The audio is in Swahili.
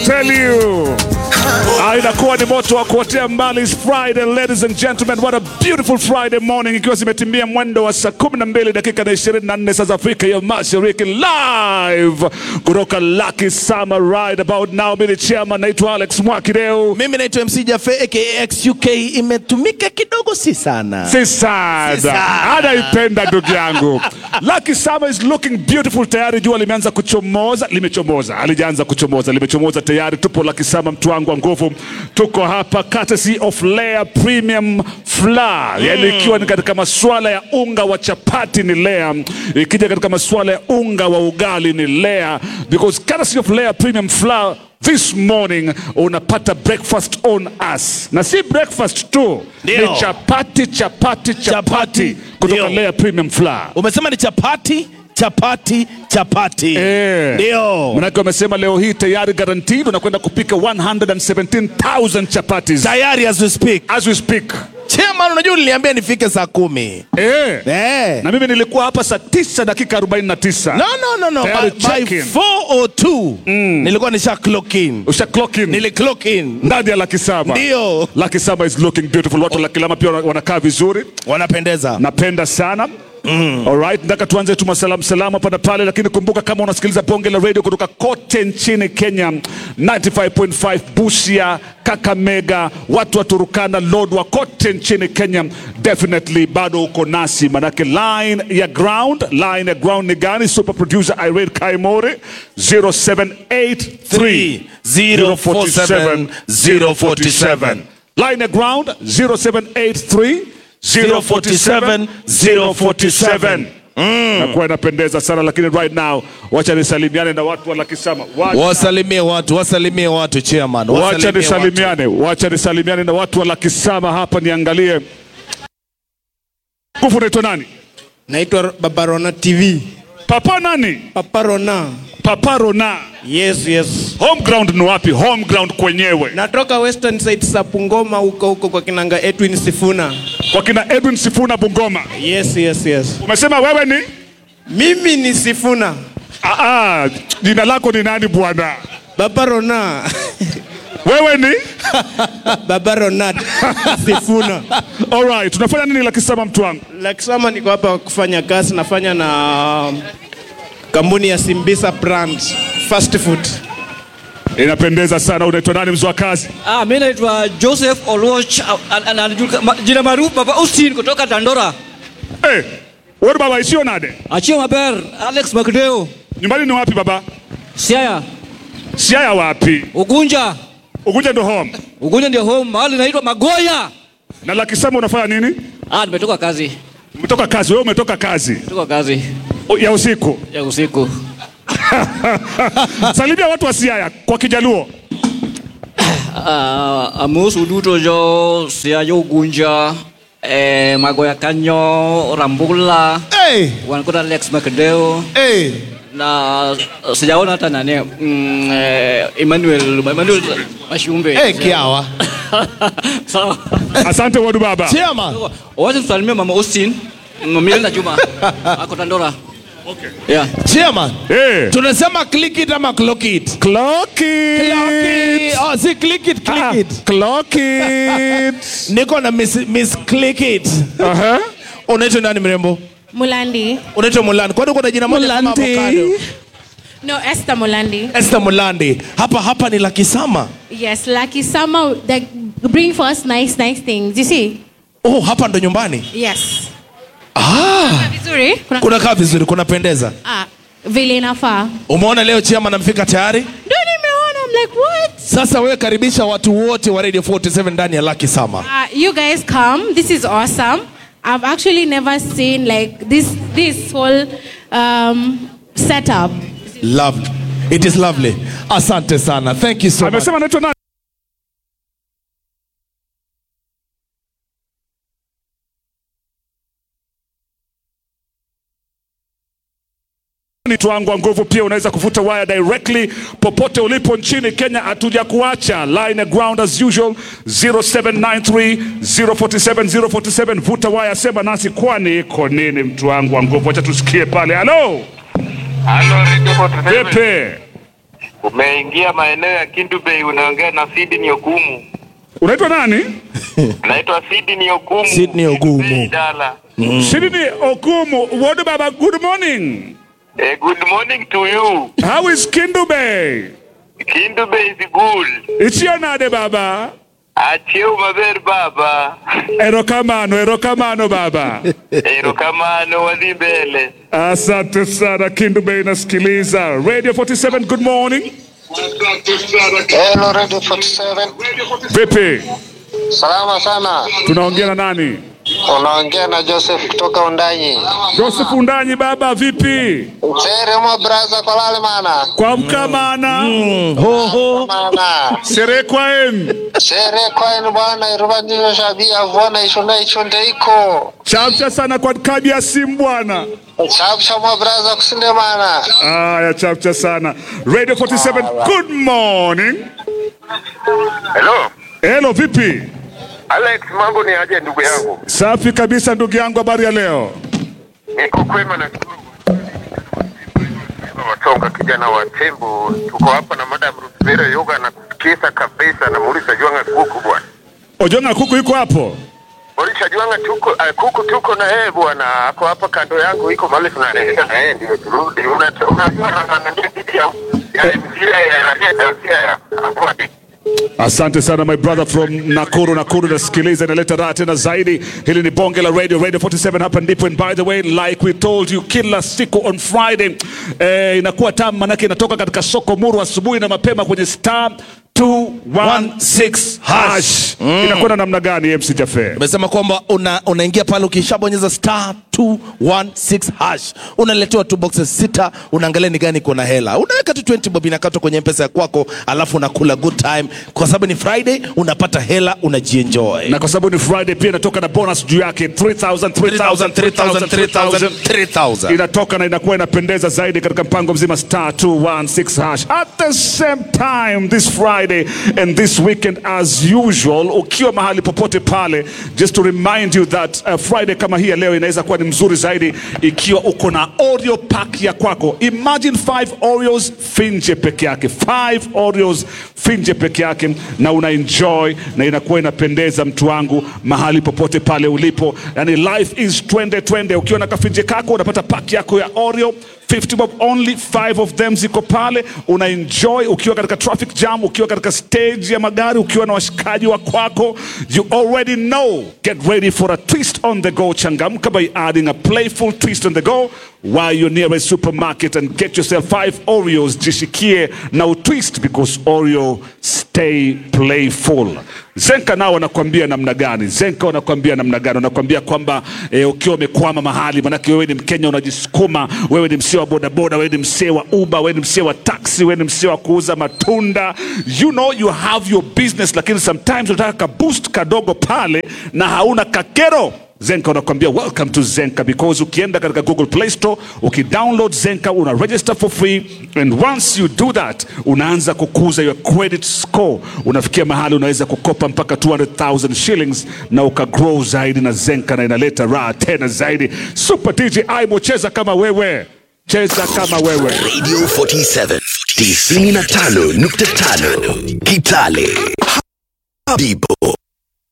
tell you. Inakuwa ni moto wa kuotea mbali. It's Friday, ladies and gentlemen. What a beautiful Friday morning. Ikiwa zimetimia mwendo wa saa 12 dakika na 24 saa za Afrika ya Mashariki, live kutoka Lucky Summer Ride about now. Mimi chairman naitwa Alex Mwakideu. Mimi naitwa MC Jaffe aka XUK. Imetumika kidogo si sana. Si sana. Anaipenda ndugu yangu. Lucky Summer is looking beautiful. Tayari jua limeanza kuchomoza. Limechomoza. Alijaanza kuchomoza. Limechomoza tayari. Tupo Lucky Summer, mtu wangu wa nguvu. Tuko hapa courtesy of Lea Premium Flour. Yani ikiwa ni katika masuala ya unga wa chapati ni Lea. Ikija katika masuala ya unga wa ugali ni Lea. Because courtesy of Lea Premium Flour, this morning unapata breakfast on us. Na si breakfast tu. Dio. Ni chapati kutoka Lea Premium Flour. Umesema ni chapati. Ndio. Manake wamesema leo hii tayari guaranteed unakwenda kupika 117,000 chapatis. Tayari as we speak. Chairman, unajua niliambia nifike saa 10. Na mimi nilikuwa hapa saa 9 dakika 49. No. By 4:02 nilikuwa nisha clock in. Usha clock in? Nili clock in. Ndani ya Lucky Summer. Ndio. Lucky Summer is looking beautiful. Watu Lucky Summer pia wanakaa vizuri. Wanapendeza. Napenda sana. Alright, ndaka tuanze tu salamu hapa na pale, lakini kumbuka kama unasikiliza bonge la radio kutoka kote nchini Kenya, 95.5 Busia, Kakamega, watu wa Turkana, Lodwar, kote nchini Kenya, definitely bado uko nasi. Manake line ya ground ni gani? Super producer Irene Kaimori, 0783 047. Line ya ground 0783 047. Nakuwa inapendeza sana, lakini right now wacha nisalimiane na watu wa Lucky Summer. Wasalimie watu chairman. Wacha nisalimiane na watu wa Lucky Summer hapa, niangalie. Kufu naitwa nani? Naitwa Papa Rona TV. Papa nani? Papa Rona. Yes. Home ground ni wapi? Home ground kwenyewe. Natoka Western Side sa Bungoma huko kwa kinanga Edwin Sifuna. Kwa kina Edwin Sifuna Bungoma. Yes. Umesema wewe ni? Mimi ni Sifuna. Jina lako ni nani bwana? Papa Rona. Wewe ni? Baba Ronald Sifuna. Alright, tunafanya nini Lucky Summer mtu wangu? Lucky Summer niko hapa kufanya kazi, nafanya na kampuni ya Simbisa Brand Fast Food. Inapendeza sana. Unaitwa nani mzee wa kazi? Mimi naitwa Joseph Oloch, jina maarufu Baba Austin kutoka Dandora. Wewe baba ishio nade? Achio maber, Alex Mwakideu. Nyumbani ni wapi baba? Siaya wapi? Ugunja ndo home. Ugunja ndio home, mahali naitwa Magoya. Na Lucky Summer unafanya nini? Nimetoka kazi. Umetoka kazi? Wewe umetoka kazi? Umetoka kazi. Ya usiku? Ya usiku. Salimia watu wa Siaya kwa Kijaluo. Amos uduto jo Siaya Ugunja, Magoya Kanyo, Rambula. Wanakuta Alex Mwakideu. Na sijaona hata nani Emmanuel Mashumbe. Kiawa. Sawa. Asante wadu baba. Chairman. Wacha tusalimie Mama Austin, Milena Juma. Ako Dandora. Okay. Yeah. Chairman. Tunasema click it ama clock it. Clock it. Si click it. Clock it. Niko na miss click it. Unaitwa nani mrembo? Mulandi. Unaitwa Mulandi. Kwani uko na jina moja kama avocado? No, Esther Mulandi. Hapa ni Lucky Summer. Yes, Lucky Summer, they bring for us nice things. You see? Hapa ndo nyumbani? Yes. Vizuri? Kunakaa vizuri, kunapendeza. Vile inafaa. Umeona leo chairman amefika tayari? Ndio nimeona, I'm like what? Sasa wewe karibisha watu wote wa Radio 47 ndani ya Lucky Summer. You guys come. This is awesome. I've actually never seen like this whole setup. Lovely. It is lovely. Asante sana. Thank you so much. Amesema naitwa nani? Mtu wangu wa nguvu pia unaweza kuvuta wire directly popote ulipo nchini Kenya. Hatuja kuacha line ground as usual 0793 047. Vuta wire, sema nasi kwani iko nini mtu wangu wa nguvu. Acha tusikie pale. Hello. Hello, Pepe. Umeingia maeneo ya Kindu Bay, unaongea na Sydney Okumu. Unaitwa nani? Naitwa Sydney Okumu. Sydney Okumu. Sydney Okumu. What baba? Good morning. Good morning to you. How is Kindu Bay? Kindu Bay is good. It's your nade baba. Achio maber baba. Erokamano baba. Erokamano walimbele. Asante sana. Kindu Bay nasikiliza. Radio 47, good morning. Hello Radio 47. Vipi? Salama sana. Tunaongea na nani? Unaongea na Joseph kutoka Undanyi. Joseph Undanyi baba, vipi? Sere mo braza kwa lale mana. Kwa mkamana. Ho. Mana. Sere kwaen. Sere kwaen bwana, irubandisho shabia vona ishonda ichonde iko. Chamcha sana kwa kabia simu bwana. Chamcha mo braza kusinde mana. Ya chamcha sana. Radio 47, good morning. Hello, vipi? Alex, mambo ni aje ndugu yangu? Safi kabisa ndugu yangu, habari ya leo? Niko kwema na Watonga kijana wa Tembo. Tuko hapa na Madam Ruthvera Yoga na kusikiza kabisa na Mulisa Juanga Kuku bwana. Ojonga Kuku yuko hapo? Mulisa Juanga Kuku tuko na yeye bwana. Ako hapa kando yangu, iko mahali tunaenda na yeye ndio turudi. Unajua Asante sana my brother from Nakuru nasikiliza inaleta raha tena zaidi. Hili ni bonge la radio 47 hapa ndipo. And by the way, like we told you, kila siku on Friday inakuwa tamu, manake inatoka katika soko Muru asubuhi na mapema kwenye star 216 hash. Inakwenda namna gani MC Jaffe? Umesema kwamba unaingia pale, ukishabonyeza star 216 hash unaletewa two boxes 6, unaangalia ni gani kuna hela, unaweka tu 20 bob inakatwa kwenye M-Pesa ya kwako, alafu unakula good time. Kwa sababu ni Friday unapata hela, unajienjoy. Na kwa sababu ni Friday pia inatoka na bonus juu yake 3000 inatoka na inakuwa inapendeza zaidi katika mpango mzima star 216 hash. At the same time this Friday and this weekend as usual, ukiwa mahali popote pale, just to remind you that Friday kama hii leo inaweza kuwa ni mzuri zaidi ikiwa uko na Oreo pack ya kwako. Imagine 5 Oreos finje peke yake, 5 Oreos finje peke yake, na una enjoy na inakuwa inapendeza mtu wangu mahali popote pale ulipo. Yani life is 2020. Ukiwa na kafinje kako unapata pack yako ya Oreo 50 bob only, 5 of them ziko pale, una enjoy ukiwa katika traffic jam, ukiwa katika stage ya magari, ukiwa na washikaji wa kwako. You already know, get ready for a twist on the go. Changamka by adding a playful twist on the go while you're near a supermarket and get yourself 5 Oreos. Jishikie na utwist because Oreo stay playful. Zenka nao wanakuambia namna gani? Wanakuambia kwamba ukiwa umekwama mahali, manake wewe ni Mkenya unajisukuma, wewe ni msee wa bodaboda, wewe ni msee wa Uber, wewe ni msee wa taxi, wewe ni msee wa kuuza matunda. You know you have your business, lakini sometimes unataka ka boost kadogo pale na hauna kakero. Zenka unakwambia welcome to Zenka, because ukienda katika Google Play Store, ukidownload Zenka, una register for free, and once you do that, unaanza kukuza your credit score. Unafikia mahali unaweza kukopa mpaka 200,000 shillings na ukagrow zaidi na Zenka, na inaleta raha tena zaidi. Super DJ Aibo, cheza kama wewe. Radio 47 95.5 Kitale. Habibo.